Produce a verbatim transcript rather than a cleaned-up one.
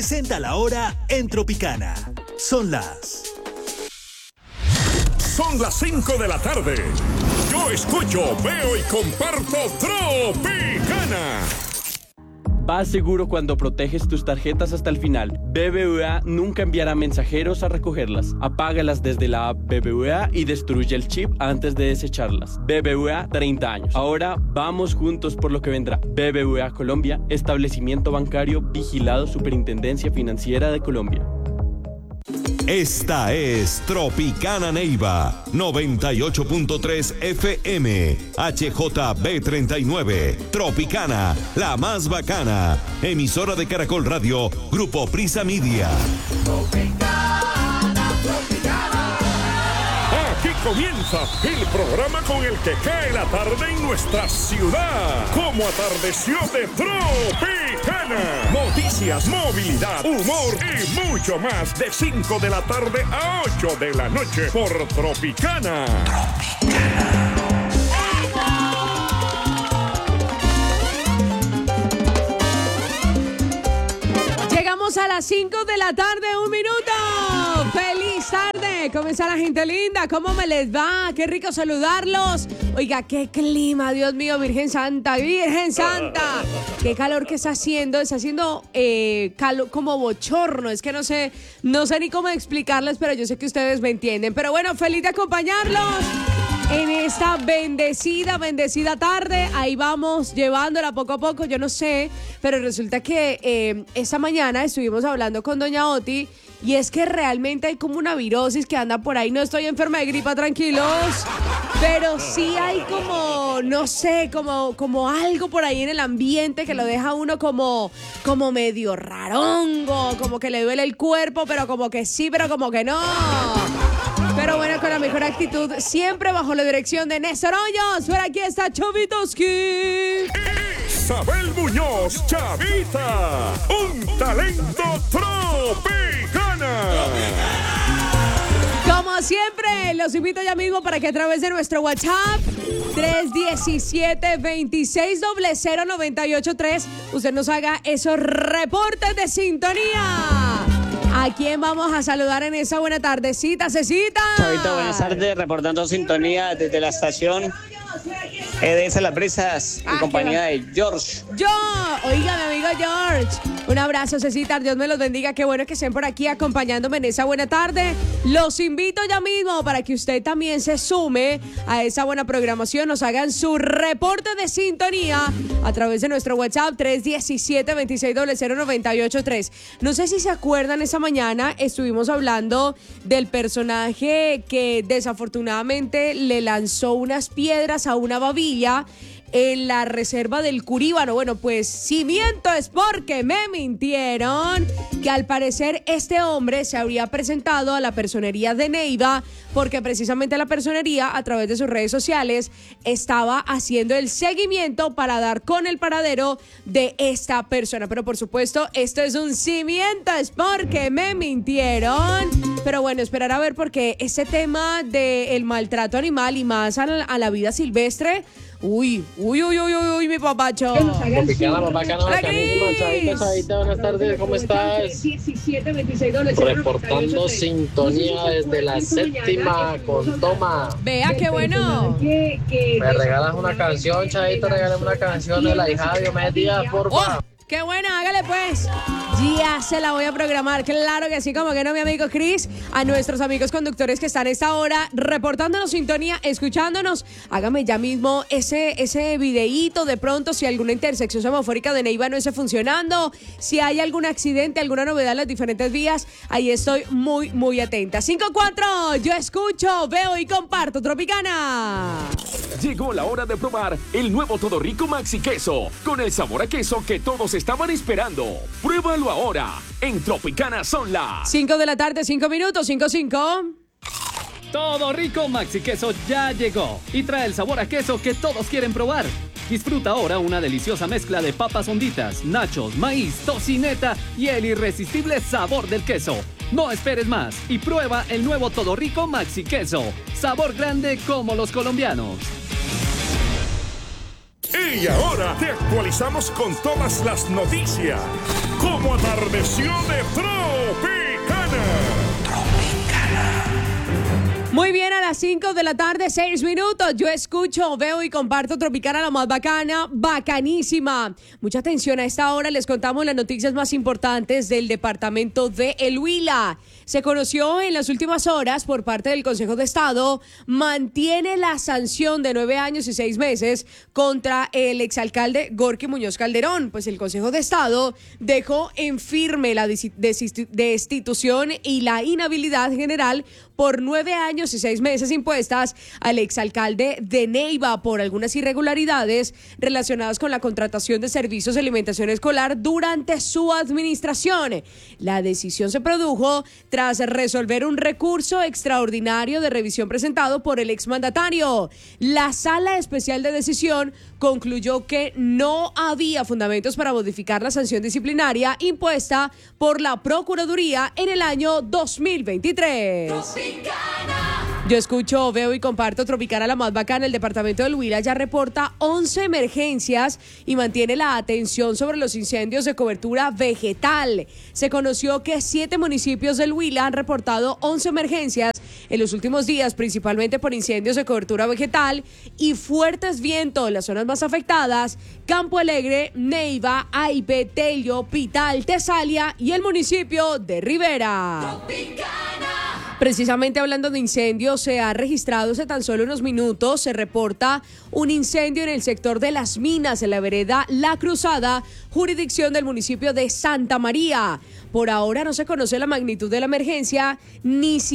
Presenta la hora en Tropicana. Son las... Son las cinco de la tarde. Yo escucho, veo y comparto Tropicana. Vas seguro cuando proteges tus tarjetas hasta el final. B B V A nunca enviará mensajeros a recogerlas. Apágalas desde la app B B V A y destruye el chip antes de desecharlas. B B V A, treinta años. Ahora vamos juntos por lo que vendrá. B B V A Colombia, establecimiento bancario vigilado Superintendencia Financiera de Colombia. Esta es Tropicana Neiva, noventa y ocho punto tres F M, H J B treinta y nueve, Tropicana, la más bacana, emisora de Caracol Radio, Grupo Prisa Media. Tropicana, Tropicana. Aquí comienza el programa con el que cae la tarde en nuestra ciudad. Como atardeció de Tropicana. Noticias, movilidad, humor y mucho más de cinco de la tarde a ocho de la noche por Tropicana. Tropicana. Llegamos a las cinco de la tarde, un minuto. ¡Feliz tarde! ¿Cómo está la gente linda? ¿Cómo me les va? ¡Qué rico saludarlos! Oiga, qué clima, Dios mío, Virgen Santa, Virgen Santa. Qué calor que está haciendo, está haciendo eh, calor como bochorno. Es que no sé, no sé ni cómo explicarles, pero yo sé que ustedes me entienden. Pero bueno, feliz de acompañarlos en esta bendecida, bendecida tarde. Ahí vamos llevándola poco a poco, yo no sé, pero resulta que eh, esta mañana estuvimos hablando con doña Oti y es que realmente hay como una virosis que anda por ahí. No estoy enferma de gripa, tranquilos, pero sí hay como, no sé, como, como algo por ahí en el ambiente que lo deja a uno como, como medio rarongo, como que le duele el cuerpo, pero como que sí, pero como que no. Pero bueno, con la mejor actitud, siempre bajo la dirección de Néstor Hoyos. Por aquí está Chavitoski. Isabel Muñoz, Chavita, un talento Tropicana. Como siempre, los invito ya mismo para que a través de nuestro WhatsApp tres uno siete, dos seis cero cero nueve ocho tres usted nos haga esos reportes de sintonía. ¿A quién vamos a saludar en esa buena tardecita, Cecita? Chavita, buenas tardes, reportando sintonía desde la estación E D S Las Brisas, en ah, compañía de George. Yo, oiga, mi amigo George. Un abrazo, Cecita, Dios me los bendiga. Qué bueno que estén por aquí acompañándome en esa buena tarde. Los invito ya mismo para que usted también se sume a esa buena programación. Nos hagan su reporte de sintonía a través de nuestro WhatsApp tres uno siete, dos seis cero cero nueve ocho tres. No sé si se acuerdan, esa mañana estuvimos hablando del personaje que desafortunadamente le lanzó unas piedras a una babilla en la reserva del Curíbano. Bueno, pues si miento es porque me mintieron, que al parecer este hombre se habría presentado a la personería de Neiva porque precisamente la personería, a través de sus redes sociales, estaba haciendo el seguimiento para dar con el paradero de esta persona. Pero por supuesto, esto es un si miento es porque me mintieron. Pero bueno, esperar a ver, porque este tema del maltrato animal y más a la, a la vida silvestre, Uy, uy, uy, uy, uy, uy, mi papacho. Tropicana, bacana, bacanísimo. Chavita, Chavita, buenas tardes, ¿cómo estás? Reportando sintonía desde la séptima con Toma. Vea, qué bueno. Me regalas una canción, Chavita, regálame una canción de la hija de Diomedes Díaz, por favor. Oh. ¡Qué buena! Hágale pues. Ya se la voy a programar. Claro que sí, como que no, mi amigo Chris. A nuestros amigos conductores que están a esta hora reportándonos sintonía, escuchándonos. Hágame ya mismo ese, ese videíto de pronto si alguna intersección semafórica de Neiva no esté funcionando. Si hay algún accidente, alguna novedad en las diferentes vías. Ahí estoy muy, muy atenta. cinco cuatro, yo escucho, veo y comparto Tropicana. Llegó la hora de probar el nuevo Todo Rico Maxi Queso, con el sabor a queso que todos estaban esperando. Pruébalo ahora. En Tropicana son las cinco de la tarde, cinco minutos, cinco cinco. Todo Rico Maxi Queso ya llegó y trae el sabor a queso que todos quieren probar. Disfruta ahora una deliciosa mezcla de papas honditas, nachos, maíz, tocineta y el irresistible sabor del queso. No esperes más y prueba el nuevo Todo Rico Maxi Queso. Sabor grande como los colombianos. Y ahora te actualizamos con todas las noticias. como atardeció de Tropicana. Muy bien, a las cinco de la tarde, seis minutos. Yo escucho, veo y comparto Tropicana, la más bacana, bacanísima. Mucha atención a esta hora, les contamos las noticias más importantes del departamento de El Huila. Se conoció en las últimas horas por parte del Consejo de Estado, mantiene la sanción de nueve años y seis meses contra el exalcalde Gorky Muñoz Calderón. Pues el Consejo de Estado dejó en firme la destitución y la inhabilidad general por nueve años y seis meses impuestas al exalcalde de Neiva por algunas irregularidades relacionadas con la contratación de servicios de alimentación escolar durante su administración. La decisión se produjo tras resolver un recurso extraordinario de revisión presentado por el exmandatario. La Sala Especial de Decisión concluyó que no había fundamentos para modificar la sanción disciplinaria impuesta por la Procuraduría en el año dos mil veintitrés. Yo escucho, veo y comparto Tropicana, la más bacana. El departamento del Huila ya reporta once emergencias y mantiene la atención sobre los incendios de cobertura vegetal. Se conoció que siete municipios del Huila han reportado once emergencias en los últimos días, principalmente por incendios de cobertura vegetal y fuertes vientos. Las zonas más afectadas: Campo Alegre, Neiva, Aipe, Tello, Pital, Tesalia y el municipio de Rivera. Tropicana. Precisamente hablando de incendios, se ha registrado hace tan solo unos minutos, se reporta un incendio en el sector de Las Minas, en la vereda La Cruzada, jurisdicción del municipio de Santa María. Por ahora no se conoce la magnitud de la emergencia, ni si